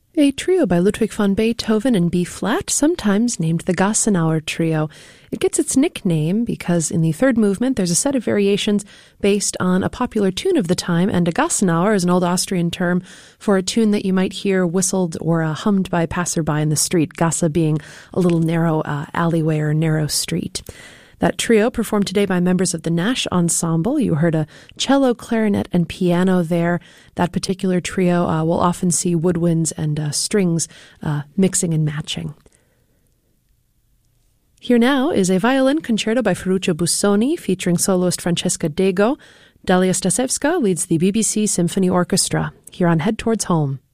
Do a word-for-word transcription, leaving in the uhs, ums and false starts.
A trio by Ludwig van Beethoven in B-flat, sometimes named the Gassenauer Trio. It gets its nickname because in the third movement there's a set of variations based on a popular tune of the time, and a Gassenauer is an old Austrian term for a tune that you might hear whistled or uh, hummed by a passerby in the street, Gasse being a little narrow uh, alleyway or narrow street. That trio performed today by members of the Nash Ensemble. You heard a cello, clarinet, and piano there. That particular trio uh, will often see woodwinds and uh, strings uh, mixing and matching. Here now is a violin concerto by Ferruccio Busoni featuring soloist Francesca Dego. Dalia Stasevska leads the B B C Symphony Orchestra here on Head Towards Home.